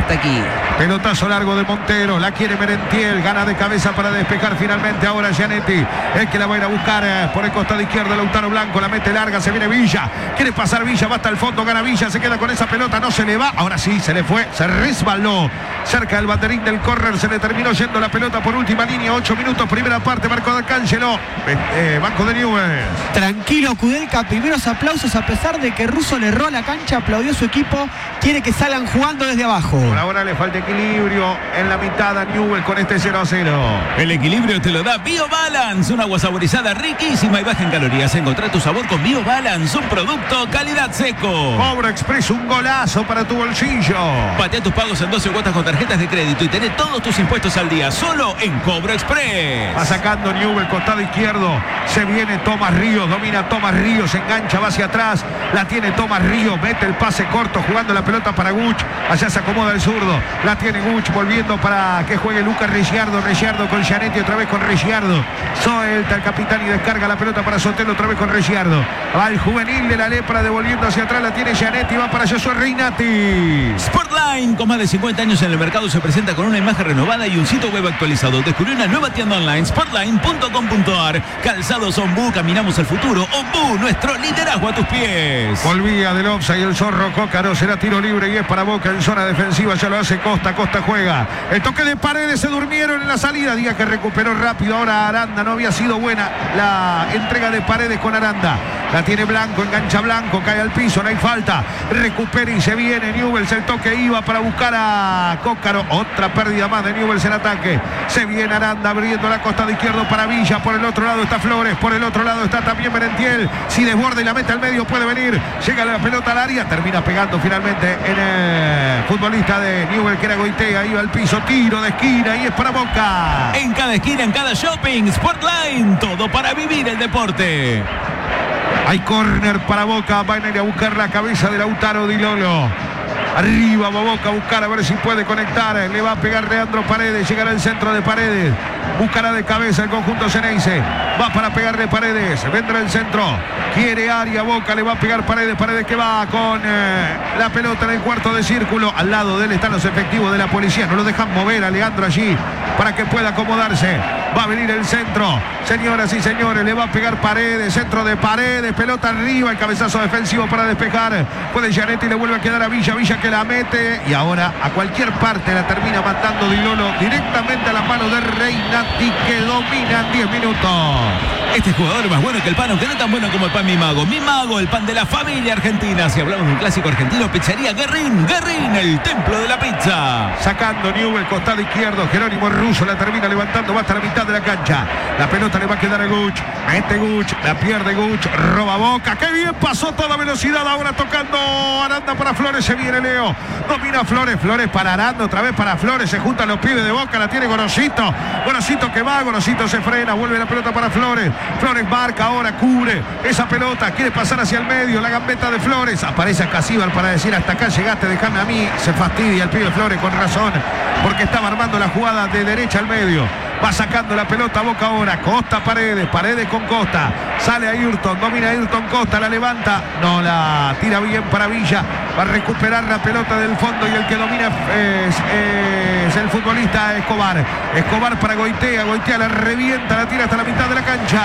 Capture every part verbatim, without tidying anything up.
hasta aquí. Pelotazo largo de Montero, la quiere Merentiel, gana de cabeza para despejar finalmente ahora Gianetti, es que la va a ir a buscar eh, por el costado izquierdo Lautaro Blanco, la mete larga, se viene Villa, quiere pasar Villa, va hasta el fondo, gana Villa, se queda con esa pelota, no se le va, ahora sí, se le fue, se resbaló cerca del banderín del córner, se le terminó yendo la pelota por última línea, ocho minutos, primera parte, Marco D'Arcangelo, eh, eh, Banco de Newell's. Tranquilo Kudelka, primeros aplausos a pesar de que Russo le erró la cancha, aplaudió su equipo, quiere que salgan jugando desde abajo. Por ahora le falta equilibrio en la mitad a Newell's con este cero a cero. El equilibrio te lo da BioBalance, un agua saborizada riquísima y baja en calorías. Encontrá tu sabor con BioBalance, un producto calidad seco. Cobro Express, un golazo para tu bolsillo. Patea tus pagos en doce cuotas con tarjetas de crédito y tené todos tus impuestos al día, solo en Cobro Express. Va sacando Newell's, costado izquierdo, se viene Tomás Ríos, domina Tomás Ríos, se engancha, va hacia atrás, la tiene Tomás Ríos, mete el pase corto, jugando la pelota para Guch, allá se acomoda el zurdo, la tiene Guch, volviendo para que juegue Lucas Ricciardo, Ricciardo con Gianetti, otra vez con Ricciardo, suelta el capitán y descarga la pelota para Sotelo, otra vez con Ricciardo, va el juvenil de la Lepra, devolviendo hacia atrás, la tiene Gianetti, va para Josué Reinati. Sportline, con más de cincuenta años en el mercado, se presenta con una imagen renovada y un sitio web actualizado. Descubrí una nueva tienda online, sportline punto com punto ar. Calzados Ombú, caminamos el futuro. Ombú, nuestro liderazgo a tus pies. Volvía del offside el zorro Cócaro, será tiro libre y es para Boca en zona defensiva, ya lo hace Costa, Costa juega. El toque de Paredes, se durmieron en la salida, Díaz que recuperó rápido, ahora Aranda, no había sido buena la entrega de Paredes con Aranda. La tiene Blanco, engancha Blanco, cae al piso, no hay falta. Recupera y se viene Newell's, el toque iba para buscar a Cócaro. Otra pérdida más de Newell's en ataque. Se viene Aranda abriendo la costa de izquierdo para Villa. Por el otro lado está Flores, por el otro lado está también Merentiel. Si desborda y la mete al medio puede venir. Llega la pelota al área, termina pegando finalmente en el futbolista de Newell's que era Goitea. Iba al piso, tiro de esquina y es para Boca. En cada esquina, en cada shopping, Sportline, todo para vivir el deporte. Hay córner para Boca, van a ir a buscar la cabeza de Lautaro Di Lolo. Arriba va Boca a buscar a ver si puede conectar. Le va a pegar Leandro Paredes, llegará el centro de Paredes. Buscará de cabeza el conjunto Ceneice. Va para pegarle Paredes, vendrá el centro. Quiere área Boca, le va a pegar Paredes. Paredes que va con eh, la pelota en el cuarto de círculo. Al lado de él están los efectivos de la policía. No lo dejan mover a Leandro allí para que pueda acomodarse. Va a venir el centro. Señoras y señores, le va a pegar Paredes. Centro de Paredes, pelota arriba. El cabezazo defensivo para despejar. Puede Gianetti, le vuelve a quedar a Villa. Villa que la mete. Y ahora a cualquier parte la termina mandando Di Lolo directamente a las manos de Reinati, que dominan diez minutos. Este jugador es más bueno que el pan, aunque no tan bueno como el pan Mi Mago. Mi Mago, el pan de la familia argentina. Si hablamos de un clásico argentino, pizzería Guerrín. Guerrín, el templo de la pizza. Sacando Newell's, costado izquierdo. Jerónimo Russo la termina levantando, va hasta la mitad de la cancha. La pelota le va a quedar a Guch. Mete Guch, la pierde Guch. Roba Boca. ¡Qué bien pasó toda velocidad! Ahora tocando Aranda para Flores. Se viene Leo. Domina Flores. Flores para Aranda. Otra vez para Flores. Se juntan los pibes de Boca. La tiene Gorosito. Gorosito que va. Gorosito se frena. Vuelve la pelota para Flores. Flores marca ahora. Cubre esa pelota. Quiere pasar hacia el medio. La gambeta de Flores. Aparece a Casíbal para decir hasta acá llegaste. Déjame a mí. Se fastidia el pibe Flores con razón. Porque estaba armando la jugada de derecha al medio. Va sacando la pelota a Boca ahora. Costa Paredes. Paredes con Costa. Sale a Ayrton. Domina Ayrton Costa. La levanta. No la tira bien para Villa. Va a recuperar la pelota del fondo. Y el que domina es, es el futbolista Escobar. Escobar para Goitea. Goitea la revienta. La tira hasta la mitad de la cancha.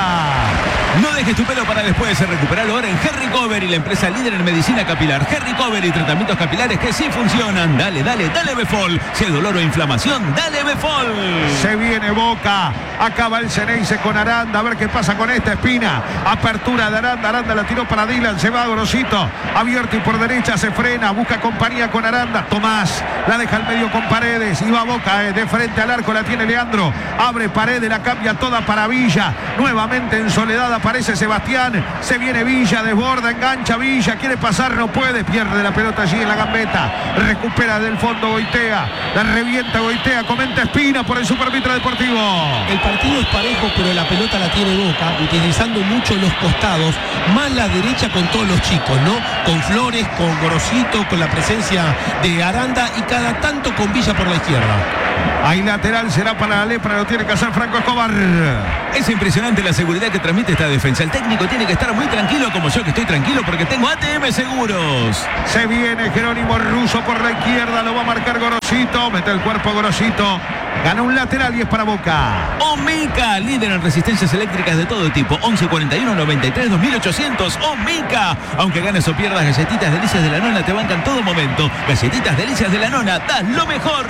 No dejes tu pelo para después. Recuperalo ahora en Henry Cover y la empresa líder en medicina capilar. Henry Cover y tratamientos capilares que sí funcionan. Dale, dale, dale Befol. Si hay dolor o inflamación, dale Befol. Se viene Boca. Acaba el Ceneice con Aranda. A ver qué pasa con esta Espina. Apertura de Aranda. Aranda la tiró para Dylan. Se va Gorosito. Abierto y por derecha se frena. Busca compañía con Aranda. Tomás la deja al medio con Paredes. Y va Boca eh, de frente al arco. La tiene Leandro. Abre Paredes. La cambia toda para Villa. Nuevamente en soledad aparece Sebastián. Se viene Villa. Desborda. Engancha Villa. Quiere pasar. No puede. Pierde la pelota allí en la gambeta. Recupera del fondo Goitea. La revienta Goitea. Comenta Espina por el Supermitra Deportivo. El partido es parejo, pero la pelota la tiene Boca, utilizando mucho los costados, más la derecha con todos los chicos, ¿no? Con Flores, con Gorosito. Gorosito, con la presencia de Aranda y cada tanto con Villa por la izquierda. Ahí lateral será para la Lepra, lo tiene que hacer Franco Escobar. Es impresionante la seguridad que transmite esta defensa. El técnico tiene que estar muy tranquilo, como yo que estoy tranquilo, porque tengo A T M Seguros. Se viene Jerónimo Russo por la izquierda, lo va a marcar Gorosito, mete el cuerpo Gorosito, gana un lateral y es para Boca. Omica, líder en resistencias eléctricas de todo tipo. once cuarenta y uno noventa y tres dos mil ochocientos. Omica. Aunque ganes o pierdas, galletitas delicias de la nona te bancan todo momento. Galletitas delicias de la nona, das lo mejor.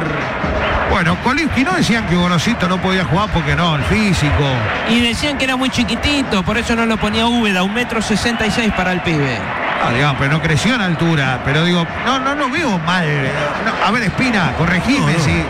Bueno, Kolinski no decían que Gorosito no podía jugar porque no, el físico. Y decían que era muy chiquitito, por eso no lo ponía Úbeda, un metro sesenta y seis para el pibe. No, digamos, pero no creció en altura. Pero digo, no, no lo veo mal. No, a ver, Espina, corregime, no, no. sí.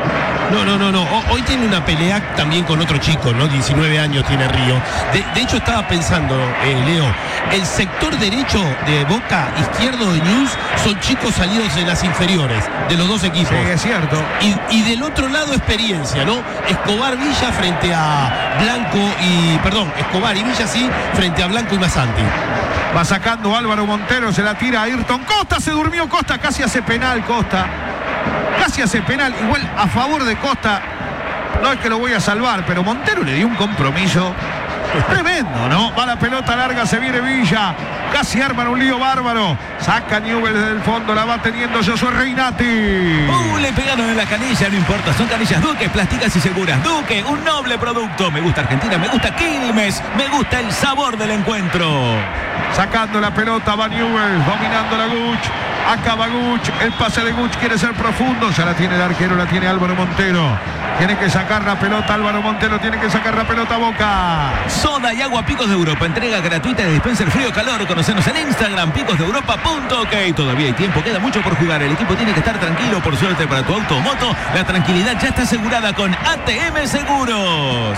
No, no, no, no. Hoy tiene una pelea también con otro chico, ¿no? diecinueve años tiene Río. De, de hecho, estaba pensando, eh, Leo, el sector derecho de Boca, izquierdo de News, son chicos salidos de las inferiores, de los dos equipos. Sí, es cierto. Y, y del otro lado, experiencia, ¿no? Escobar Villa frente a Blanco y, perdón, Escobar y Villa sí, frente a Blanco y Masanti. Va sacando Álvaro Montero, se la tira a Ayrton Costa, se durmió Costa, casi hace penal Costa. Casi hace penal, igual a favor de Costa. No es que lo voy a salvar, pero Montero le dio un compromiso tremendo, ¿no? Va la pelota larga, se viene Villa. Casi arman un lío bárbaro. Saca Newell desde el fondo, la va teniendo Josué Reinati. Uh, le pegaron en la canilla, no importa, son canillas Duque, plásticas y seguras. Duque, un noble producto. Me gusta Argentina, me gusta Quilmes, me gusta el sabor del encuentro. Sacando la pelota va Newell, dominando la Guch. Acaba Guch, el pase de Guch quiere ser profundo, ya la tiene el arquero, la tiene Álvaro Montero. Tiene que sacar la pelota Álvaro Montero, tiene que sacar la pelota Boca. Soda y agua Picos de Europa, entrega gratuita de dispenser frío calor. Conocenos en Instagram, picos de europa punto ok. Todavía hay tiempo, queda mucho por jugar. El equipo tiene que estar tranquilo, por suerte para tu auto o moto. La tranquilidad ya está asegurada con A T M Seguros.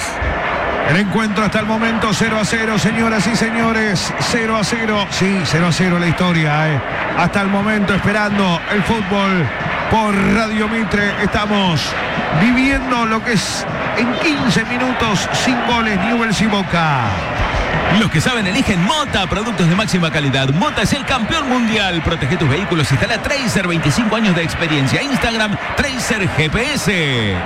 El encuentro hasta el momento cero a cero, señoras y señores, cero a cero, sí, cero a cero la historia, eh. Hasta el momento esperando el fútbol por Radio Mitre. Estamos viviendo lo que es en quince minutos sin goles, Newell's y Boca. Los que saben eligen Mota, productos de máxima calidad. Mota es el campeón mundial. Protege tus vehículos, instala Tracer, veinticinco años de experiencia. Instagram, Tracer G P S.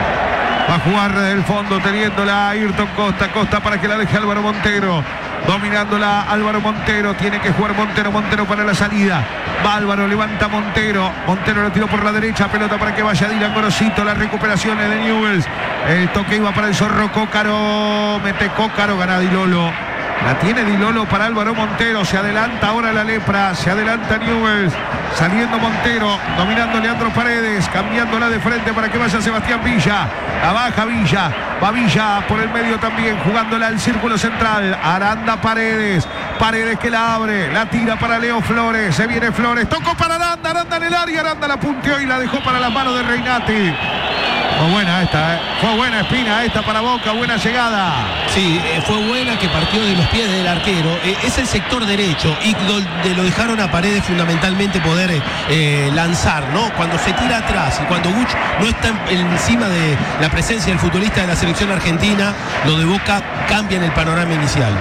Va a jugar desde el fondo teniéndola Ayrton Costa. Costa para que la deje Álvaro Montero. Dominándola Álvaro Montero. Tiene que jugar Montero. Montero para la salida. Va Álvaro, levanta Montero. Montero lo tiró por la derecha. Pelota para que vaya Dylan Gorosito. Las recuperaciones de Newell's. El toque iba para el Zorro Cócaro. Mete Cócaro. Gana Dilolo. La tiene Dilolo para Álvaro Montero. Se adelanta ahora la Lepra. Se adelanta Newell's. Saliendo Montero. Dominando Leandro Paredes. Cambiándola de frente para que vaya Sebastián Villa. La baja Villa. Va Villa por el medio también. Jugándola al círculo central. Aranda Paredes. Paredes que la abre. La tira para Leo Flores. Se viene Flores. Tocó para Aranda. Aranda en el área. Aranda la punteó y la dejó para las manos de Reinati. Fue buena esta, ¿eh? Fue buena Espina esta para Boca, buena llegada. Sí, eh, fue buena, que partió de los pies del arquero. Eh, es el sector derecho y donde lo dejaron a Paredes fundamentalmente poder eh, lanzar, ¿no? Cuando se tira atrás y cuando Guch no está encima de la presencia del futbolista de la selección argentina, lo de Boca cambia en el panorama inicial.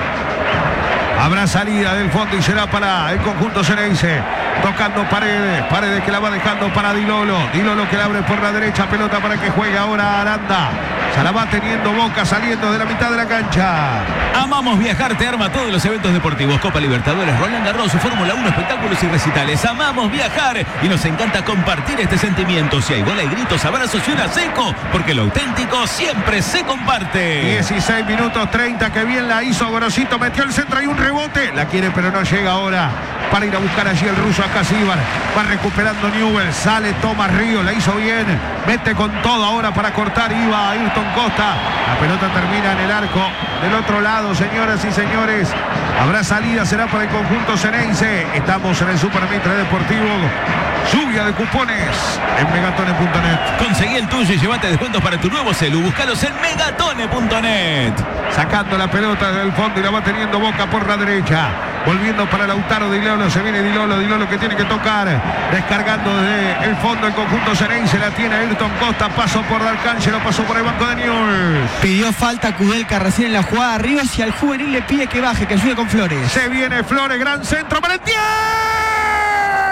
Habrá salida del fondo y será para el conjunto ceneice. Tocando Paredes, Paredes que la va dejando para Dilolo. Dilolo que la abre por la derecha, pelota para que juegue ahora Aranda. Se la va teniendo Boca saliendo de la mitad de la cancha. Amamos viajar, te arma todos los eventos deportivos. Copa Libertadores, Roland Garros, Fórmula uno, espectáculos y recitales. Amamos viajar y nos encanta compartir este sentimiento. Si hay bola y gritos, abrazos y una seco, porque lo auténtico siempre se comparte. dieciséis minutos treinta, que bien la hizo Gorosito, metió el centro y un rebote. La quiere pero no llega ahora para ir a buscar allí el ruso a Casíbar. Va recuperando Newell, sale Tomás Ríos, la hizo bien. Mete con todo ahora para cortar, iba Ayrton Costa. La pelota termina en el arco del otro lado, señoras y señores. Habrá salida, será para el conjunto ceneice. Estamos en el Super Mitre Deportivo. Lluvia de cupones en megatone punto net. Conseguí el tuyo y llévate descuentos para tu nuevo celu. Búscalos en megatone punto net. Sacando la pelota del fondo y la va teniendo Boca por la derecha. Volviendo para Lautaro Dilolo, se viene Dilolo, Dilolo que tiene que tocar. Descargando desde el fondo el conjunto ceneice, la tiene Ayrton Costa. Paso por D'Arcángelo, pasó por el banco de Newell's. Pidió falta Kudelka recién en la jugada Ríos y al juvenil le pide que baje, que ayude con Flores. Se viene Flores, gran centro para el diez.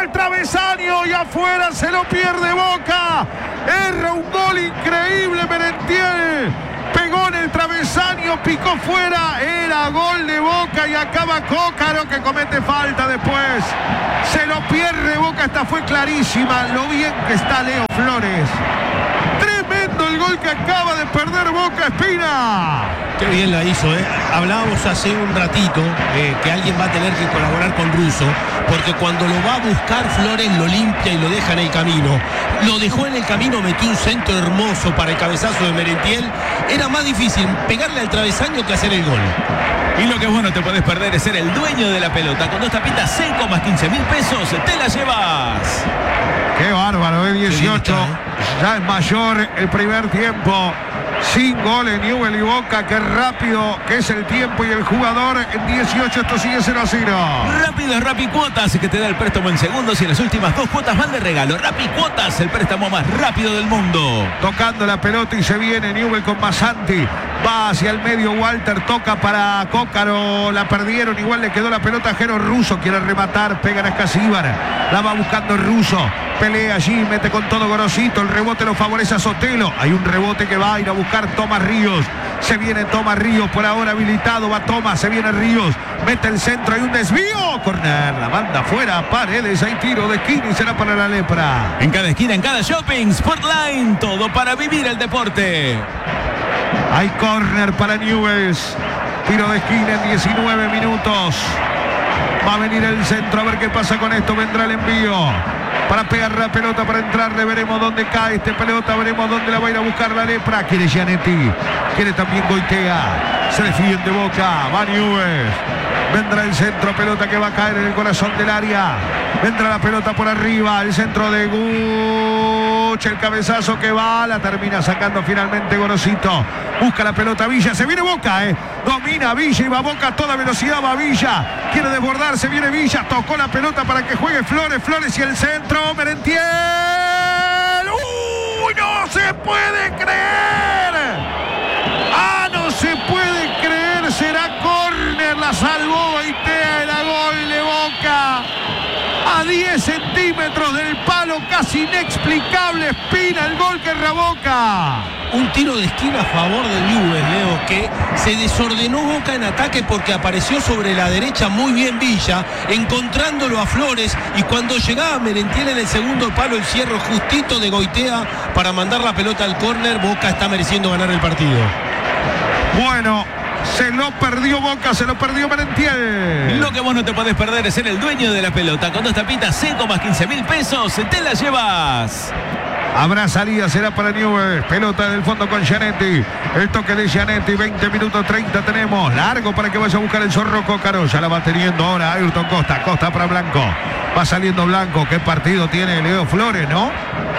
al travesaño y afuera, se lo pierde Boca. Erra un gol increíble Merentiel. Pegó en el travesaño, picó fuera, era gol de Boca y acaba Cócaro que comete falta después. Se lo pierde Boca, esta fue clarísima, lo bien que está Leo Flores. Tremendo el gol que acaba de perder Boca, Espina. Qué bien la hizo, ¿eh? Hablábamos hace un ratito eh, que alguien va a tener que colaborar con Russo, porque cuando lo va a buscar Flores lo limpia y lo deja en el camino. Lo dejó en el camino, metió un centro hermoso para el cabezazo de Merentiel. Era más difícil pegarle al travesaño que hacer el gol. Y lo que vos no te podés perder es ser el dueño de la pelota. Con dos tapitas Seco más quince mil pesos, te la llevas. Qué bárbaro, ¿eh? dieciocho. Bien está, ¿eh? Ya es mayor el primer tiempo. Sin goles, Newell y Boca. Qué rápido que es el tiempo y el jugador. En dieciocho esto sigue cero a cero. Rápido es Rapicuotas, que te da el préstamo en segundos y en las últimas dos cuotas van de regalo. Rapicuotas, el préstamo más rápido del mundo. Tocando la pelota y se viene Newell con Masanti. Va hacia el medio Walter, toca para Cócaro, la perdieron, igual le quedó la pelota a Jero. Russo quiere rematar, pega a Escasíbar, la va buscando Russo, pelea allí, mete con todo Gorosito, el rebote lo favorece a Sotelo, hay un rebote que va a ir a buscar Tomás Ríos, se viene Tomás Ríos, por ahora habilitado, va Tomás, se viene Ríos, mete el centro, hay un desvío, corner, la manda fuera, Paredes, hay tiro de esquina y será para la Lepra. En cada esquina, en cada shopping, Sportline, todo para vivir el deporte. Hay córner para Newell's. Tiro de esquina en diecinueve minutos. Va a venir el centro, a ver qué pasa con esto. Vendrá el envío para pegar la pelota, para entrarle. Veremos dónde cae esta pelota, veremos dónde la va a ir a buscar la Lepra. Quiere Gianetti, quiere también Goitea. Se defiende Boca, va Newell's. Vendrá el centro, pelota que va a caer en el corazón del área. Vendrá la pelota por arriba, el centro de Guch, el cabezazo que va, la termina sacando finalmente Gorosito. Busca la pelota Villa, se viene Boca, eh. Domina Villa y va Boca a toda velocidad, va Villa. Quiere desbordarse, viene Villa, tocó la pelota para que juegue Flores, Flores y el centro, Merentiel. ¡Uy, no se puede creer! ¡Ah, no se puede creer! Será córner, la salvó Goitea, era gol de Boca. A diez centímetros del palo, casi inexplicable, Espina, el gol que erra Boca. Un tiro de esquina a favor del Newell's, Leo, que se desordenó Boca en ataque porque apareció sobre la derecha muy bien Villa, encontrándolo a Flores, y cuando llegaba Merentiel en el segundo palo, el cierre justito de Goitea para mandar la pelota al córner. Boca está mereciendo ganar el partido. Bueno, se lo perdió Boca, se lo perdió Merentiel. Lo que vos no te podés perder es ser el dueño de la pelota. Con dos tapitas Seco más quince mil pesos, te la llevas. Habrá salida, será para Newell's. Pelota del fondo con Gianetti. El toque de Gianetti, veinte minutos treinta tenemos. Largo para que vaya a buscar el zorro Cócaro. Ya la va teniendo ahora Ayrton Costa. Costa para Blanco. Va saliendo Blanco. Qué partido tiene Leo Flores, ¿no?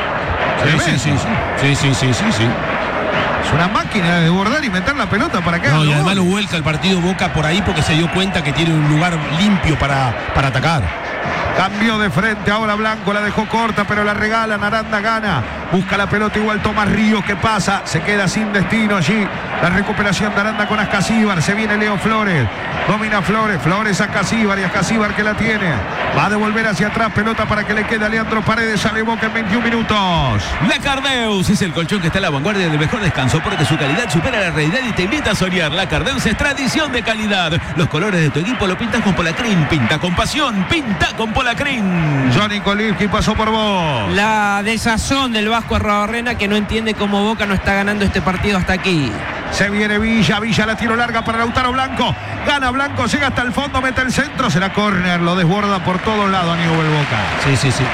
Sí, sí, sí, sí. Sí, sí, sí, sí, sí. Es una máquina de bordar y meter la pelota para acá. No, y ¿no? además lo vuelca el partido Boca por ahí porque se dio cuenta que tiene un lugar limpio para, para atacar. Cambió de frente, ahora Blanco la dejó corta, pero la regalan, Aranda gana, busca la pelota igual Tomás Ríos, que pasa, se queda sin destino allí, la recuperación de Aranda con Ascasíbar, se viene Leo Flores, domina Flores, Flores a Ascasíbar y Ascasíbar que la tiene, va a devolver hacia atrás, pelota para que le quede a Leandro Paredes, sale Boca en veintiún minutos. La Cardeus es el colchón que está a la vanguardia del mejor descanso porque su calidad supera la realidad y te invita a soñar. La Cardeus es tradición de calidad. Los colores de tu equipo lo pintas con Polacrín, pinta con pasión, pinta con Polacrín. Johnny Kolinski pasó por vos. La desazón del Vasco Arrobarrena, que no entiende cómo Boca no está ganando este partido hasta aquí. Se viene Villa, Villa la tiro larga para Lautaro Blanco. Gana Blanco, llega hasta el fondo, mete el centro, será córner, lo desborda por todos lados a Newell's Boca. Sí, sí, sí.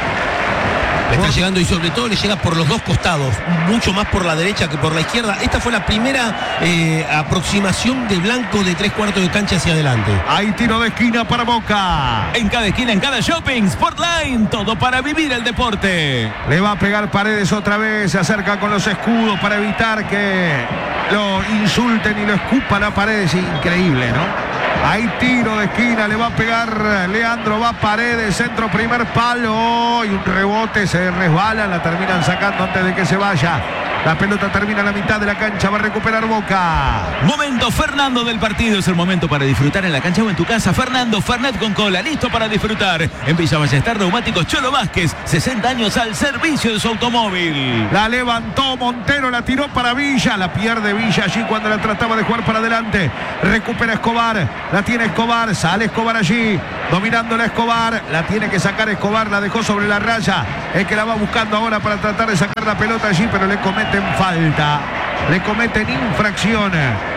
Le está llegando y sobre todo le llega por los dos costados, mucho más por la derecha que por la izquierda. Esta fue la primera eh, aproximación de Blanco de tres cuartos de cancha hacia adelante. Hay tiro de esquina para Boca. En cada esquina, en cada shopping, Sportline, todo para vivir el deporte. Le va a pegar Paredes otra vez, se acerca con los escudos para evitar que lo insulten y lo escupan a Paredes. Increíble, ¿no? Hay tiro de esquina, le va a pegar Leandro, va Paredes, centro, primer palo y un rebote, se resbala, la terminan sacando antes de que se vaya. La pelota termina a la mitad de la cancha, va a recuperar Boca. Momento Fernando del partido, es el momento para disfrutar en la cancha o en tu casa. Fernando Fernet con cola, listo para disfrutar. En Villa Ballester, Neumáticos Cholo Vázquez, sesenta años al servicio de su automóvil. La levantó Montero, la tiró para Villa, la pierde Villa allí cuando la trataba de jugar para adelante. Recupera Escobar, la tiene Escobar, sale Escobar allí, dominando la Escobar, la tiene que sacar Escobar, la dejó sobre la raya. El que la va buscando ahora para tratar de sacar la pelota allí, pero le cometen falta, le cometen infracción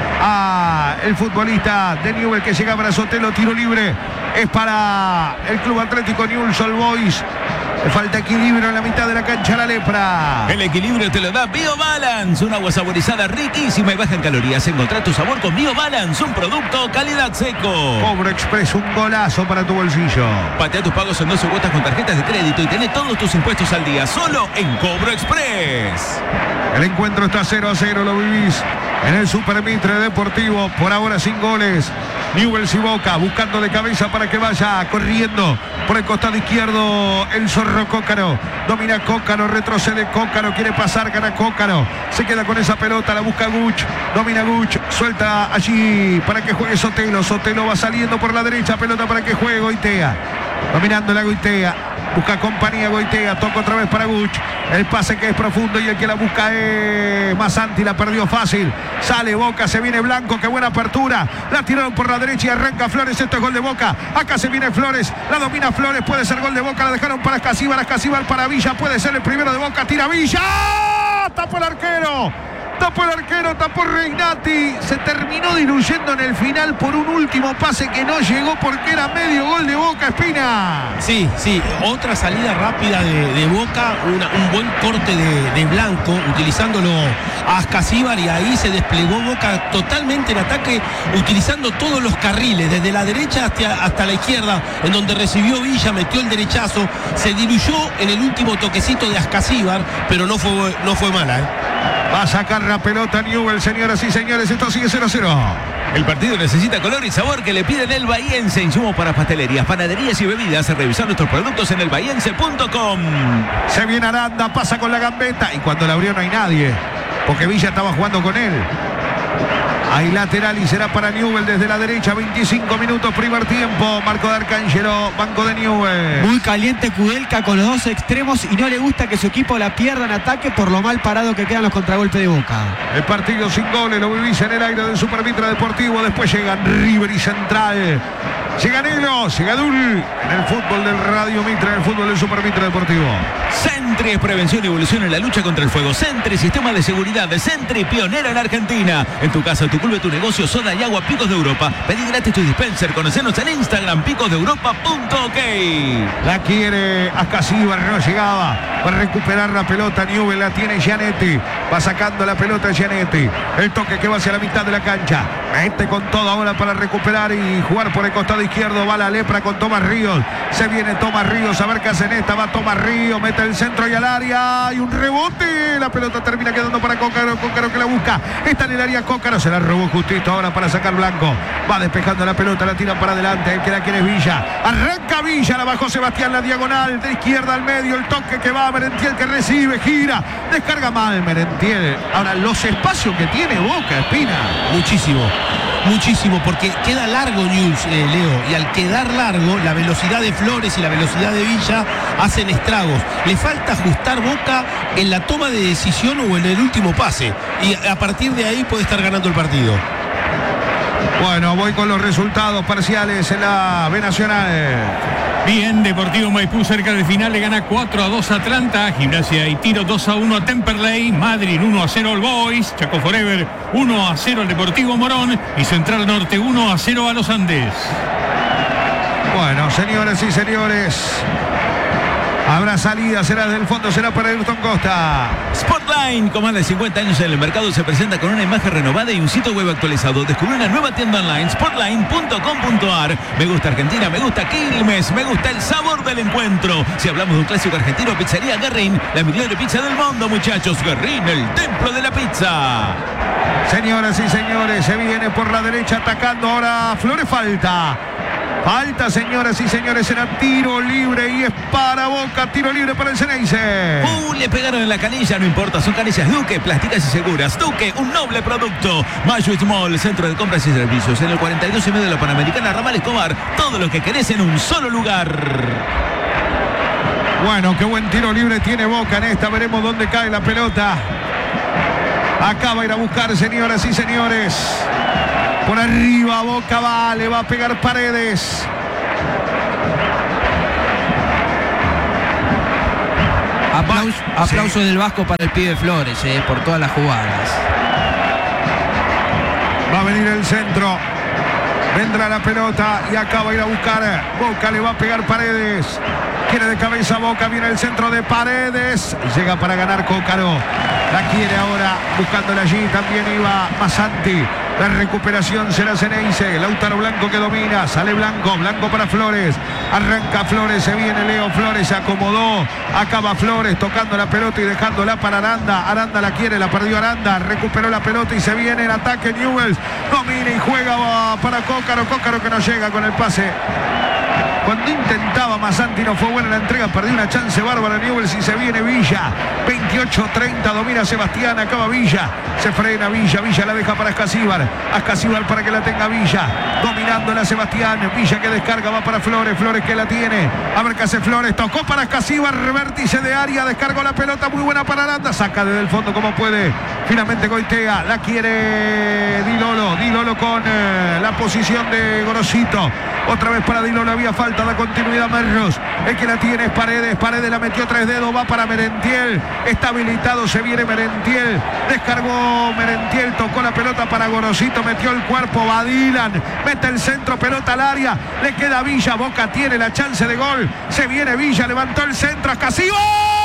a el futbolista de Newell que llega a Brazotelo. Tiro libre es para el Club Atlético Newell's Old Boys. Le falta equilibrio en la mitad de la cancha la lepra. El equilibrio te lo da BioBalance, un agua saborizada riquísima y baja en calorías. Encontrá tu sabor con BioBalance, un producto calidad seco. Cobro Express, un golazo para tu bolsillo. Patea tus pagos en doce cuotas con tarjetas de crédito y tené todos tus impuestos al día, solo en Cobro Express. El encuentro está cero a cero, lo vivís en el Super Mitre Deportivo, por ahora sin goles. Newell's y Boca buscando de cabeza para que vaya corriendo por el costado izquierdo el Zorro Cócaro. Domina Cócaro, retrocede Cócaro, quiere pasar, gana Cócaro. Se queda con esa pelota, la busca Guch, domina Guch, suelta allí para que juegue Sotelo. Sotelo va saliendo por la derecha, pelota para que juegue Goitea. Dominando la Goitea. Busca compañía Goitea, toca otra vez para Guch. El pase que es profundo y el que la busca es Masanti, la perdió fácil. Sale Boca, se viene Blanco, qué buena apertura. La tiraron por la derecha y arranca Flores, esto es gol de Boca. Acá se viene Flores, la domina Flores, puede ser gol de Boca, la dejaron para Escasíbar, Escasíbar para Villa, puede ser el primero de Boca, tira Villa. Tapó el arquero. Tapó el arquero, tapó Regnati. Se terminó diluyendo en el final por un último pase que no llegó porque era medio gol de Boca, Espina. Sí, sí, otra salida rápida de, de Boca, una, un buen corte de, de Blanco, utilizándolo a Ascasíbar, y ahí se desplegó Boca totalmente en ataque, utilizando todos los carriles, desde la derecha hasta, hasta la izquierda, en donde recibió Villa, metió el derechazo, se diluyó en el último toquecito de Ascasíbar, pero no fue, no fue mala, ¿eh? Va a sacar la pelota Newell, señoras y señores. Esto sigue cero a cero. El partido necesita color y sabor que le piden el Bahiense. Insumos para pastelerías, panaderías y bebidas. Revisar nuestros productos en el bahiense punto com. Se viene Aranda, pasa con la gambeta. Y cuando la abrió no hay nadie, porque Villa estaba jugando con él. Hay lateral y será para Newell desde la derecha. veinticinco minutos, primer tiempo. Marco de Arcángelo, banco de Newell. Muy caliente Kudelka con los dos extremos y no le gusta que su equipo la pierda en ataque por lo mal parado que quedan los contragolpes de Boca. El partido sin goles, lo vivís en el aire del Super Mitra Deportivo. Después llegan River y Central. Llega Nelo, llega Dul en el fútbol del Radio Mitra, en el fútbol del Super Mitra Deportivo. Sentry es prevención y evolución en la lucha contra el fuego. Sentry, sistema de seguridad de Sentry, pionera en Argentina. En tu casa, tu club, tu negocio, soda y agua, Picos de Europa. Pedí gratis tu dispenser. Conocenos en Instagram, picos de europa punto ok. La quiere Ascasíbar, no llegaba. Va a recuperar la pelota Newell, la tiene Gianetti. Va sacando la pelota Gianetti. El toque que va hacia la mitad de la cancha. Mete con todo ahora para recuperar y jugar por el costado izquierdo. Va la lepra con Tomás Ríos. Se viene Tomás Ríos, a ver qué hacen esta. Va Tomás Ríos, mete el centro y al área. Y un rebote. La pelota termina quedando para Cócaro. Cócaro que la busca. Está en el área Cócaro. Se la robó justito ahora para sacar Blanco. Va despejando la pelota, la tira para adelante. El que la quiere es Villa. Arranca Villa, la bajó Sebastián, la diagonal. De izquierda al medio, el toque que va. Merentiel que recibe, gira. Descarga mal Merentiel. Ahora, los espacios que tiene Boca, Espina. Muchísimo. Muchísimo, porque queda largo Newell's, eh, Leo, y al quedar largo, la velocidad de Flores y la velocidad de Villa hacen estragos. Le falta ajustar Boca en la toma de decisión o en el último pase, y a partir de ahí puede estar ganando el partido. Bueno, voy con los resultados parciales en la B Nacional. Bien, Deportivo Maipú cerca del final le gana cuatro a dos a Atlanta, Gimnasia y Tiro dos a uno a Temperley, Madrid uno a cero al Boys, Chaco Forever uno a cero al Deportivo Morón y Central Norte uno a cero a Los Andes. Bueno, señoras y señores, habrá salida, será desde el fondo, será para Ayrton Costa. Sportline, con más de cincuenta años en el mercado, se presenta con una imagen renovada y un sitio web actualizado. Descubre una nueva tienda online, sportline punto com punto ar. Me gusta Argentina, me gusta Quilmes, me gusta el sabor del encuentro. Si hablamos de un clásico argentino, Pizzería Guerrín, la mejor pizza del mundo, muchachos. Guerrín, el templo de la pizza. Señoras y señores, se viene por la derecha atacando ahora Flores, falta. Falta, señoras y señores, era tiro libre y es para Boca, tiro libre para el Ceneice. Uh, le pegaron en la canilla, no importa, son canillas Duque, plásticas y seguras. Duque, un noble producto. Mayo Small, centro de compras y servicios, en el cuarenta y dos y medio de la Panamericana, Ramal Escobar. Todo lo que querés en un solo lugar. Bueno, qué buen tiro libre tiene Boca en esta, veremos dónde cae la pelota. Acaba de ir a buscar, señoras y señores. Por arriba, Boca va, le va a pegar Paredes. Aplauso, Va, aplauso sí. del Vasco para el pibe Flores, eh, por todas las jugadas. Va a venir el centro. Vendrá la pelota y acaba de ir a buscar. Boca le va a pegar Paredes. Quiere de cabeza Boca, viene el centro de Paredes. Llega para ganar Cócaro. La quiere ahora, buscándola allí. También iba Masanti. La recuperación será Ceneice. Lautaro Blanco que domina. Sale Blanco. Blanco para Flores. Arranca Flores. Se viene Leo Flores. Se acomodó. Acaba Flores tocando la pelota y dejándola para Aranda. Aranda la quiere. La perdió Aranda. Recuperó la pelota y se viene el ataque. Newell's domina y juega para Cócaro. Cócaro que no llega con el pase. Cuando intentaba Masanti no fue buena la entrega, perdió una chance bárbara Newell's y se viene Villa. veintiocho treinta, domina Sebastián, acaba Villa. Se frena Villa, Villa la deja para Ascasíbar. Ascasíbar para que la tenga Villa. Dominándola Sebastián, Villa que descarga, va para Flores, Flores que la tiene. A ver qué hace Flores, tocó para Ascasíbar, vértice de área, descargó la pelota, muy buena para Aranda. Saca desde el fondo como puede. Finalmente Goitea, la quiere Di Lolo. Di Lolo con eh, la posición de Gorosito. Otra vez para Di Lolo, había falta, da continuidad Merlos. El que la tiene es Paredes. Paredes la metió tres dedos, va para Merentiel. Está habilitado, se viene Merentiel. Descargó Merentiel, tocó la pelota para Gorosito, metió el cuerpo, va Dylan. Mete el centro, pelota al área. Le queda Villa, Boca tiene la chance de gol. Se viene Villa, levantó el centro, Ascasíbar.